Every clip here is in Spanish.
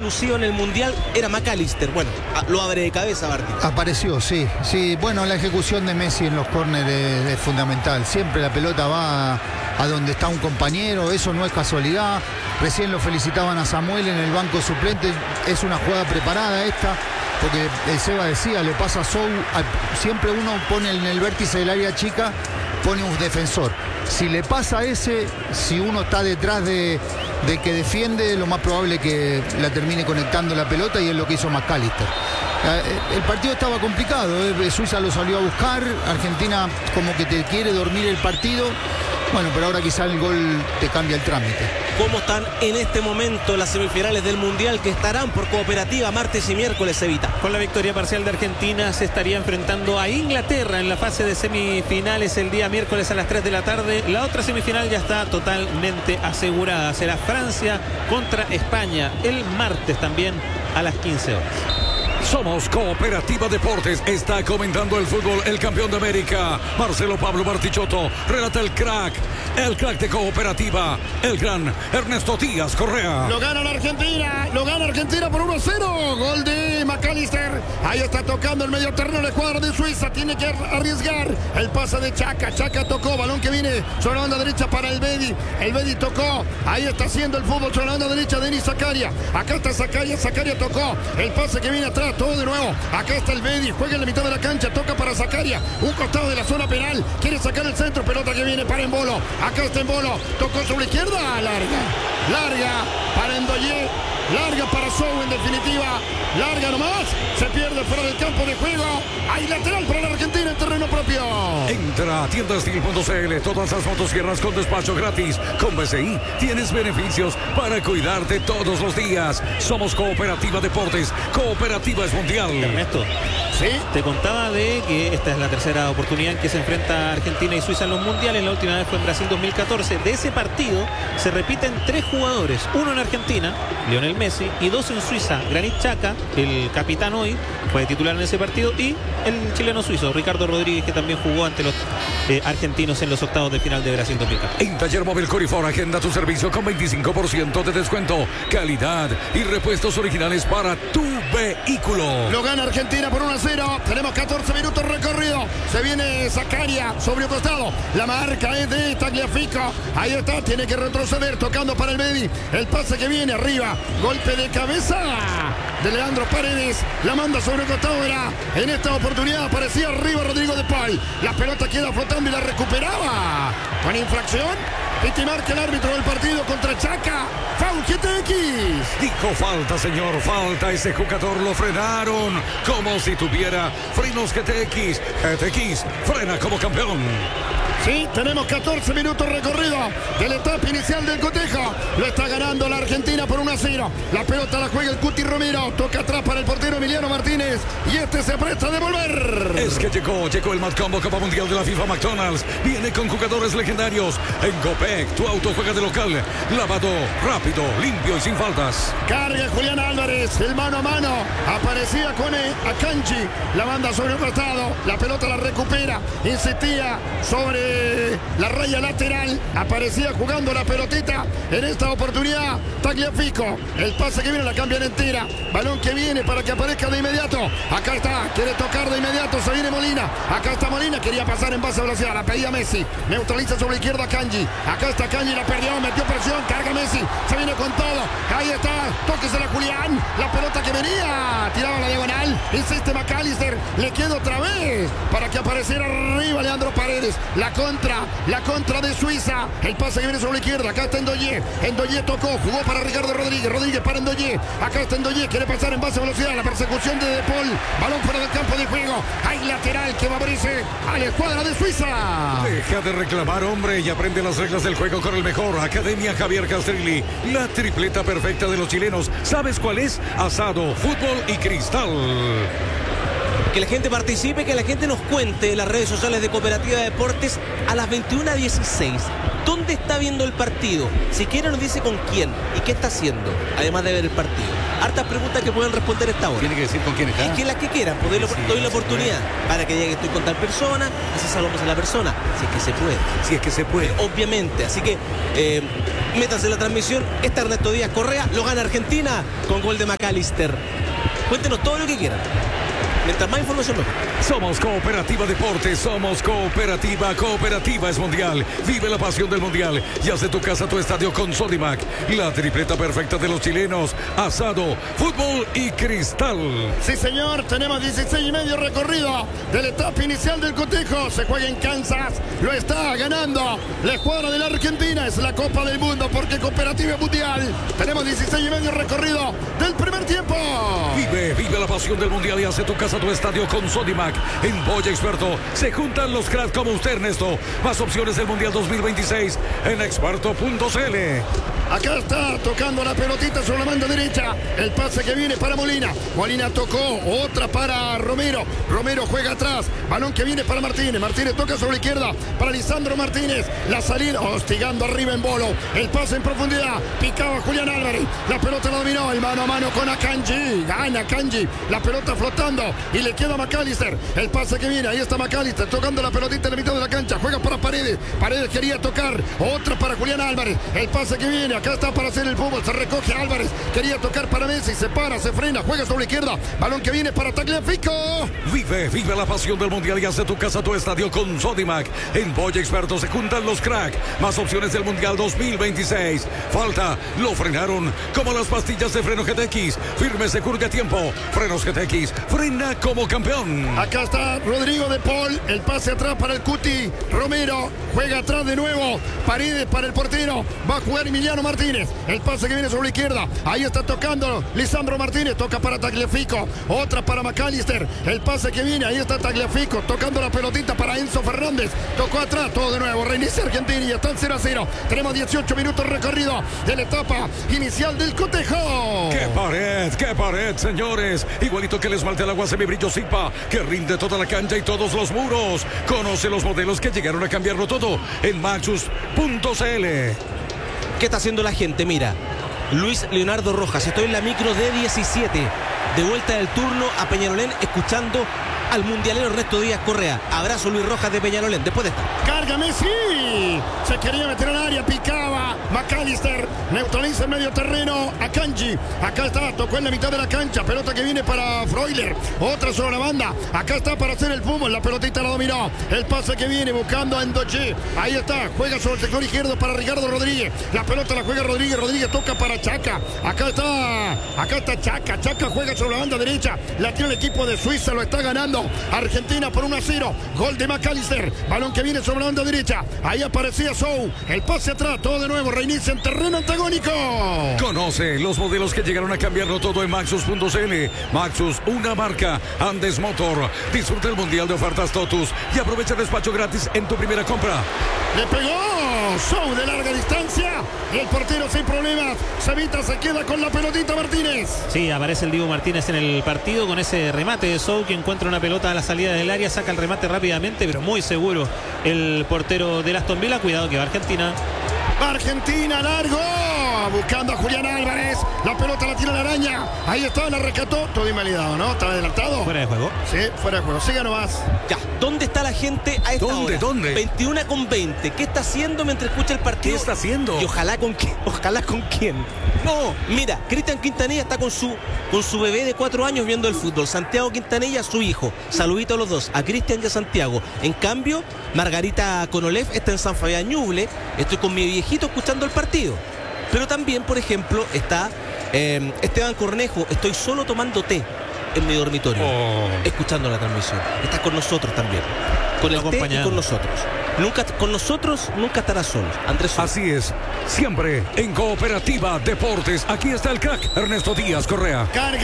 lucido en el Mundial era McAllister. Bueno, lo abre de cabeza, Martín. Apareció, sí. Bueno, la ejecución de Messi en los córneres es fundamental. Siempre la pelota va a donde está un compañero, eso no es casualidad. Recién lo felicitaban a Samuel en el banco suplente. Es una jugada preparada esta, porque el Seba decía, le pasa a Sou. Siempre uno pone en el vértice del área chica, pone un defensor. Si le pasa a ese, si uno está detrás de que defiende, lo más probable que la termine conectando la pelota, y es lo que hizo McAllister. El partido estaba complicado, Suiza lo salió a buscar, Argentina como que te quiere dormir el partido. Bueno, pero ahora quizá el gol te cambia el trámite. ¿Cómo están en este momento las semifinales del Mundial, que estarán por Cooperativa martes y miércoles, Evita? Con la victoria parcial de Argentina, se estaría enfrentando a Inglaterra en la fase de semifinales el día miércoles a las 3 de la tarde. La otra semifinal ya está totalmente asegurada. Será Francia contra España el martes también a las 15 horas. Somos Cooperativa Deportes. Está comentando el fútbol el campeón de América, Marcelo Pablo Bartichotto. Relata el crack de Cooperativa, el gran Ernesto Díaz Correa. Lo gana la Argentina por 1-0. Gol de McAllister. Ahí está tocando el medio terreno la escuadra de Suiza. Tiene que arriesgar el pase de Chaka. Chaka tocó, balón que viene sobre la banda derecha para el Bedi. El Bedi tocó. Ahí está haciendo el fútbol sobre la banda derecha Denis Zakaria. Acá está Zakaria tocó. El pase que viene atrás. Todo de nuevo. Acá está el Bedi. Juega en la mitad de la cancha. Toca para Zakaria. Un costado de la zona penal. Quiere sacar el centro. Pelota que viene para Embolo. Acá está Embolo. Tocó sobre la izquierda. Larga para Endoye. Larga para Sou, en definitiva. Larga nomás. Se pierde fuera del campo de juego. Hay lateral para la Argentina en terreno propio. Entra a tiendastil.cl. Todas las motosierras con despacho gratis. Con BCI tienes beneficios para cuidarte todos los días. Somos Cooperativa Deportes. Cooperativa es mundial. Ernesto, ¿sí? Te contaba de que esta es la tercera oportunidad en que se enfrenta Argentina y Suiza en los mundiales. La última vez fue en Brasil 2014. De ese partido se repiten 3 jugadores. Uno en Argentina, Lionel Messi, y 2 en Suiza, Granit Xhaka, el capitán hoy, fue titular en ese partido, y el chileno suizo, Ricardo Rodríguez, que también jugó ante los argentinos en los octavos de final de Brasil 2014. En Taller Móvil Corifor, agenda tu servicio con 25% de descuento, calidad y repuestos originales para tu vehículo. Lo gana Argentina por 1-0. Tenemos 14 minutos recorrido. Se viene Zakaria sobre un costado. La marca es de Tagliafico. Ahí está, tiene que retroceder, tocando para el Bedi. El pase que viene arriba. Golpe de cabeza de Leandro Paredes. La manda sobre un costado. En esta oportunidad aparecía arriba Rodrigo de Paul. La pelota queda flotando y la recuperaba. Con infracción. Y marca el árbitro del partido contra Chaka. Foul GTX. Dijo falta, señor, falta. Ese jugador lo frenaron como si tuviera frenos GTX. GTX frena como campeón. Sí, tenemos 14 minutos recorrido de la etapa inicial del cotejo. Lo está ganando la Argentina por 1-0. La pelota la juega el Cuti Romero. Toca atrás para el portero Emiliano Martínez. Y este se presta a devolver. Es que llegó el Mad Combo Copa Mundial de la FIFA McDonald's. Viene con jugadores legendarios. En Copec, tu auto juega de local. Lavado, rápido, limpio y sin faltas. Carga Julián Álvarez, el mano a mano. Aparecía con Akanji. La banda sobre un costado. La pelota la recupera. Insistía sobre la raya lateral. Aparecía jugando la pelotita. En esta oportunidad, Tagliafico. El pase que viene la cambian entera. Balón que viene para que aparezca de inmediato. Acá está, quiere tocar de inmediato. Se viene Molina. Acá está Molina. Quería pasar en base a velocidad. La pedía Messi. Neutraliza sobre la izquierda Kanji. Acá está Kanji. La perdió. Metió presión. Carga Messi. Se viene con todo. Ahí está. Tóquesela Julián. La pelota que venía. Tiraba la diagonal. Insiste McAllister. Le queda otra vez para que apareciera arriba Leandro Paredes. La contra de Suiza. El pase que viene sobre la izquierda. Acá está Endoye. Endoye tocó. Jugó para Ricardo Rodríguez. Rodríguez para Endoye. Acá está Endoye. Quiere pasar en base a velocidad. La persecución de De Paul. Balón fuera del campo de juego. Hay lateral que va a abrirse a la escuadra de Suiza. Deja de reclamar, hombre, y aprende las reglas del juego con el mejor. Academia Javier Castrilli. La tripleta perfecta de los chilenos. ¿Sabes cuál es? Asado, fútbol y cristal. Que la gente participe, que la gente nos cuente en las redes sociales de Cooperativa Deportes a las 21:16. ¿Dónde está viendo el partido? Si quiere nos dice con quién y qué está haciendo, además de ver el partido. Hartas preguntas que pueden responder esta hora. Tiene que decir con quién está. Y que las que quieran, pues doy la oportunidad para que diga que estoy con tal persona, así salvamos a la persona, si es que se puede. Si es que se puede. Obviamente, así que métanse en la transmisión. Este Ernesto Díaz Correa lo gana Argentina con gol de McAllister. Cuéntenos todo lo que quieran. Mientras más información mejor. Somos Cooperativa Deportes, somos Cooperativa. Cooperativa es mundial. Vive la pasión del mundial y haz de tu casa tu estadio con Sodimac. La tripleta perfecta de los chilenos. Asado, fútbol y cristal. Sí, señor, tenemos 16,5 recorrido de la etapa inicial del cotejo. Se juega en Kansas, lo está ganando la escuadra de la Argentina. Es la Copa del Mundo porque Cooperativa es mundial. Tenemos 16,5 recorrido del primer tiempo. Vive la pasión del mundial y hace tu casa tu estadio con Sodimac. En Boya Experto se juntan los cracks como usted, Ernesto. Más opciones del Mundial 2026 en experto.cl. Acá está tocando la pelotita sobre la banda derecha. El pase que viene para Molina. Molina tocó, otra para Romero. Romero juega atrás. Balón que viene para Martínez. Martínez toca sobre la izquierda para Lisandro Martínez. La salida, hostigando arriba en Bolo. El pase en profundidad. Picaba Julián Álvarez. La pelota la dominó. El mano a mano con Akanji. Gana Akanji. La pelota flotando. Y le queda a McAllister. El pase que viene. Ahí está McAllister tocando la pelotita en la mitad de la cancha. Juega para Paredes. Paredes quería tocar. Otra para Julián Álvarez. El pase que viene. Acá está para hacer el fútbol. Se recoge Álvarez. Quería tocar para Messi. Se para, se frena. Juega sobre la izquierda. Balón que viene para Tagliafico. Vive la pasión del mundial y hace tu casa tu estadio con Sodimac. En Boya Experto se juntan los crack. Más opciones del mundial 2026. Falta, lo frenaron como las pastillas de freno GTX. Firme, se curte a tiempo. Frenos GTX. Frena como campeón. Acá está Rodrigo de Paul. El pase atrás para el Cuti. Romero juega atrás de nuevo. Paredes para el portero. Va a jugar Emiliano Martínez. El pase que viene sobre la izquierda. Ahí está tocando Lisandro Martínez. Toca para Tagliafico. Otra para McAllister. El pase que viene. Ahí está Tagliafico. Tocando la pelotita para Enzo Fernández. Tocó atrás. Todo de nuevo. Reinicia Argentina y está en 0-0. Tenemos 18 minutos recorrido de la etapa inicial del cotejo. ¡Qué pared, señores! Igualito que el esmalte al agua semibrillo Zipa, que rinde toda la cancha y todos los muros. Conoce los modelos que llegaron a cambiarlo todo en maxus.cl. ¿Qué está haciendo la gente? Mira, Luis Leonardo Rojas. Estoy en la micro D17. De vuelta del turno a Peñalolén, escuchando al mundialero Ernesto Díaz Correa. Abrazo Luis Rojas de Peñalolén. Después de esta. Carga Messi. Se quería meter al área. Picaba McAllister. Neutraliza el medio terreno. Akanji. Acá está. Tocó en la mitad de la cancha. Pelota que viene para Freuler. Otra sobre la banda. Acá está para hacer el fútbol. La pelotita la dominó. El pase que viene buscando a Endoche. Ahí está. Juega sobre el sector izquierdo para Ricardo Rodríguez. La pelota la juega Rodríguez. Rodríguez toca para Chaca. Acá está Chaca. Chaca juega sobre la banda derecha. La tiene el equipo de Suiza. Lo está ganando Argentina por 1-0. Gol de McAllister. Balón que viene sobre la banda derecha. Ahí aparecía Sou. El pase atrás. Todo de nuevo. Reinicia en terreno antagónico. Conoce los modelos que llegaron a cambiarlo todo en maxus.cl. Maxus, una marca. Andes Motor. Disfruta el mundial de ofertas Totus y aprovecha el despacho gratis en tu primera compra. Le pegó Sou de larga distancia. El portero sin problemas. Savita se queda con la pelotita Martínez. Sí, aparece el Diego Martínez en el partido con ese remate de Sou, que encuentra una pelota a la salida del área, saca el remate rápidamente, pero muy seguro el portero del Aston Villa. Cuidado que va Argentina. Argentina, largo. Buscando a Julián Álvarez. La pelota la tira la araña. Ahí está, la rescató. Todo invalidado, ¿no? ¿Está adelantado? Fuera de juego. Sí, fuera de juego. Siga nomás. Ya, ¿dónde está la gente a esta hora? ¿Dónde? 21:20. ¿Qué está haciendo mientras escucha el partido? ¿Qué está haciendo? Y ojalá con quién. No, mira, Cristian Quintanilla está con su bebé de 4 años viendo el fútbol. Santiago Quintanilla, su hijo. Saludito a los dos, a Cristian y a Santiago. En cambio, Margarita Konolev está en San Fabián Ñuble. Estoy con mi viejito escuchando el partido. Pero también, por ejemplo, está Esteban Cornejo. Estoy solo tomando té en mi dormitorio, escuchando la transmisión. Está con nosotros también. Con el té y con nosotros. Con nosotros nunca estará solo. Andrés Sola. Así es, siempre en Cooperativa Deportes. Aquí está el crack Ernesto Díaz Correa.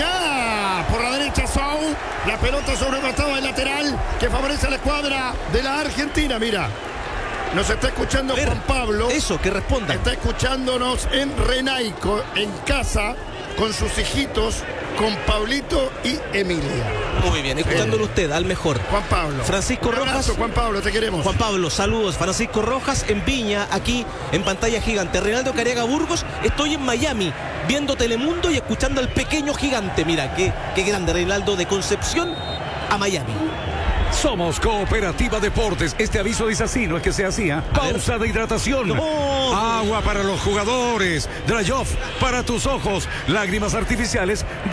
Carga por la derecha Sou. La pelota sobre el costado del lateral que favorece a la escuadra de la Argentina. Mira, nos está escuchando Juan Pablo. Eso, que responda. Está escuchándonos en Renaico, en casa, con sus hijitos. con Pablito y Emilia. Muy bien, escuchándolo usted, al mejor. Juan Pablo. Francisco Un abrazo, Rojas. Juan Pablo, te queremos. Juan Pablo, saludos. Francisco Rojas en Viña, aquí en pantalla gigante. Reinaldo Cariaga Burgos, estoy en Miami, viendo Telemundo y escuchando al pequeño gigante. Mira, qué grande, Reinaldo, de Concepción a Miami. Somos Cooperativa Deportes. Este aviso dice así, no es que sea así. Pausa de hidratación. No. Agua para los jugadores. Dry Off para tus ojos. Lágrimas artificiales